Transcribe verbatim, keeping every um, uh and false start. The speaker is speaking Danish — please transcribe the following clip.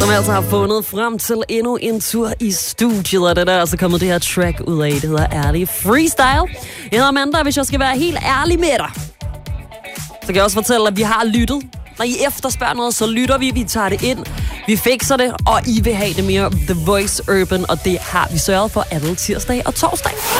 som altså har fundet frem til endnu en tur i studiet, og det der er altså kommet det her track ud af. Det hedder Ærlig Freestyle. Jeg hedder Amanda, hvis jeg skal være helt ærlig med dig, så kan jeg også fortælle, at vi har lyttet. Når I efterspørger noget, så lytter vi, vi tager det ind, vi fikser det, og I vil have det mere The Voice Urban, og det har vi sørget for alle tirsdag og torsdag.